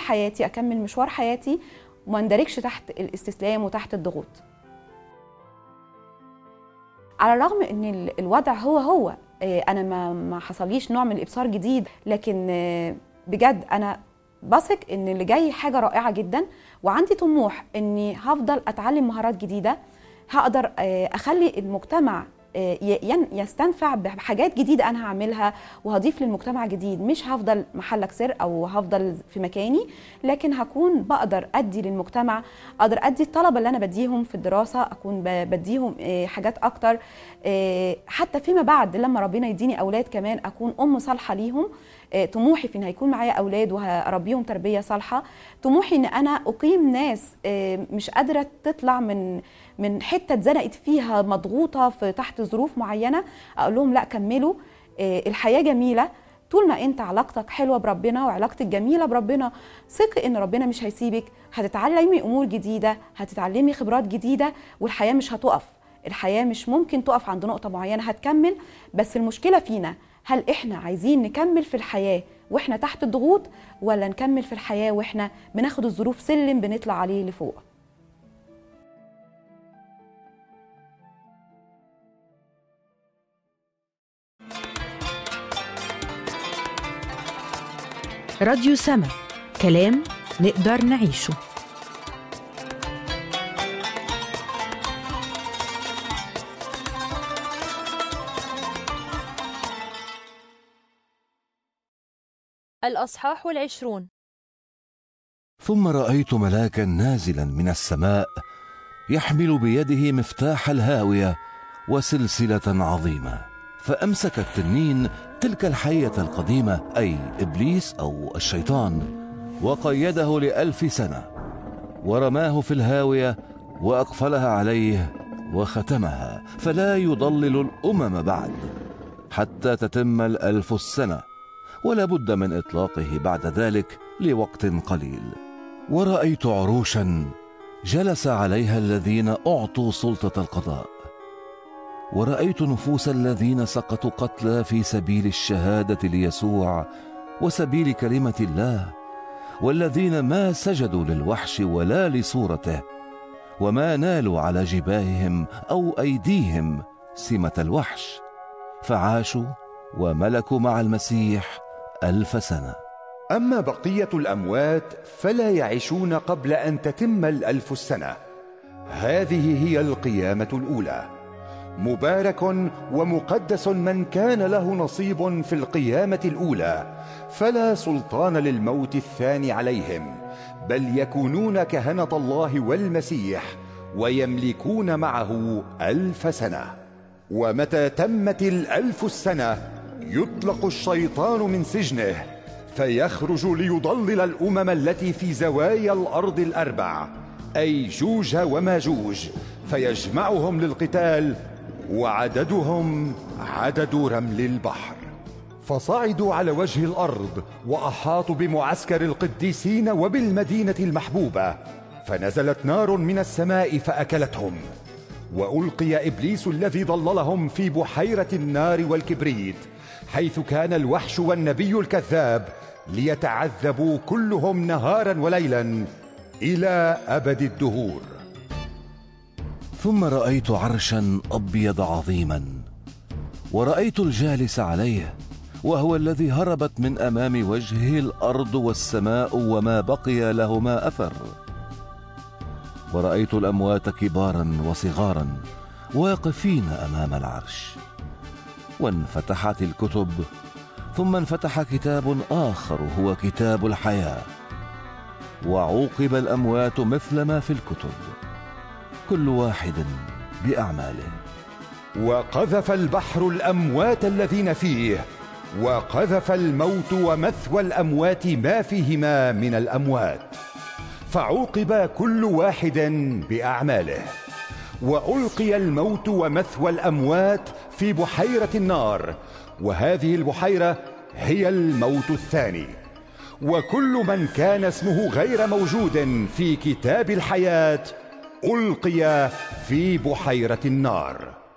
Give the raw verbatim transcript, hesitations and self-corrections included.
حياتي، اكمل مشوار حياتي وما اندركش تحت الاستسلام وتحت الضغوط. على الرغم ان الوضع هو هو انا ما ما حصليش نوع من الابصار جديد، لكن بجد انا بثق ان اللي جاي حاجه رائعه جدا، وعندي طموح اني هفضل اتعلم مهارات جديده، هقدر اخلي المجتمع يستنفع بحاجات جديده انا هعملها وهضيف للمجتمع جديد. مش هفضل محلك سر او هفضل في مكاني، لكن هكون بقدر ادي للمجتمع، اقدر ادي الطلبه اللي انا بديهم في الدراسه، اكون بديهم حاجات اكتر، حتى فيما بعد لما ربنا يديني اولاد كمان اكون ام صالحه ليهم. طموحي في ان هيكون معايا اولاد وهربيهم تربيه صالحه. طموحي ان انا اقيم ناس مش قادره تطلع من من حته اتزنقت فيها، مضغوطه في تحت ظروف معينه، اقول لهم لا كملوا، الحياه جميله طول ما انت علاقتك حلوه بربنا وعلاقتك جميله بربنا. ثقي ان ربنا مش هيسيبك، هتتعلمي امور جديده، هتتعلمي خبرات جديده، والحياه مش هتقف. الحياه مش ممكن تقف عند نقطه معينه، هتكمل. بس المشكله فينا، هل احنا عايزين نكمل في الحياه واحنا تحت الضغوط، ولا نكمل في الحياه واحنا بناخد الظروف سلم بنطلع عليه لفوق؟ راديو سما، كلام نقدر نعيشه. الأصحاح العشرون. ثم رأيت ملاكا نازلا من السماء يحمل بيده مفتاح الهاوية وسلسلة عظيمة، فأمسك التنين تلك الحية القديمة أي إبليس أو الشيطان، وقيده لألف سنة، ورماه في الهاوية وأقفلها عليه وختمها، فلا يضلل الأمم بعد حتى تتم الألف السنة، ولا بد من إطلاقه بعد ذلك لوقت قليل. ورأيت عروشا جلس عليها الذين أعطوا سلطة القضاء، ورأيت نفوس الذين سقطوا قتلى في سبيل الشهادة ليسوع وسبيل كلمة الله، والذين ما سجدوا للوحش ولا لصورته، وما نالوا على جباههم أو أيديهم سمة الوحش، فعاشوا وملكوا مع المسيح ألف سنة. أما بقية الأموات فلا يعيشون قبل أن تتم الألف السنة. هذه هي القيامة الأولى. مبارك ومقدس من كان له نصيب في القيامة الأولى، فلا سلطان للموت الثاني عليهم، بل يكونون كهنة الله والمسيح ويملكون معه ألف سنة. ومتى تمت الألف السنة يطلق الشيطان من سجنه، فيخرج ليضلل الأمم التي في زوايا الأرض الأربع، أي جوج وماجوج، فيجمعهم للقتال، وعددهم عدد رمل البحر. فصعدوا على وجه الأرض وأحاطوا بمعسكر القديسين وبالمدينة المحبوبة، فنزلت نار من السماء فأكلتهم. وألقي إبليس الذي ضللهم في بحيرة النار والكبريت، حيث كان الوحش والنبي الكذاب، ليتعذبوا كلهم نهارا وليلا إلى أبد الدهور. ثم رأيت عرشا أبيض عظيما، ورأيت الجالس عليه، وهو الذي هربت من أمام وجهه الأرض والسماء وما بقي لهما أثر. ورأيت الأموات كبارا وصغارا واقفين أمام العرش، وانفتحت الكتب، ثم انفتح كتاب آخر هو كتاب الحياة، وعوقب الأموات مثل ما في الكتب، كل واحد بأعماله. وقذف البحر الأموات الذين فيه، وقذف الموت ومثوى الأموات ما فيهما من الأموات، فعوقب كل واحد بأعماله. وألقي الموت ومثوى الأموات في بحيرة النار، وهذه البحيرة هي الموت الثاني. وكل من كان اسمه غير موجود في كتاب الحياة ألقي في بحيرة النار.